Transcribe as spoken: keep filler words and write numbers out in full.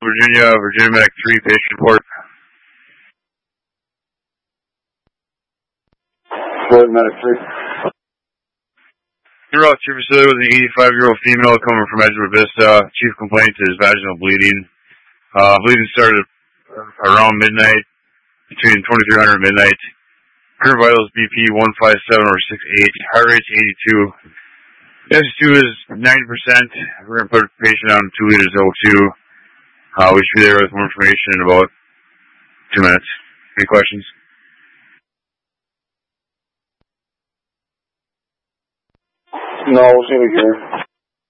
Virginia, Virginia Medic three, patient report. Florida Medic three. En route to your facility with an eighty-five-year-old female coming from Edgewood Vista. Chief complaint is vaginal bleeding. Uh, bleeding started around midnight, between twenty-three hundred and midnight. Current vitals B P one fifty-seven over sixty-eight. Heart rate's eighty-two. S two is ninety percent. We're going to put the patient on two liters O two. Uh, we should be there with more information in about two minutes. Any questions? No, we'll see you here.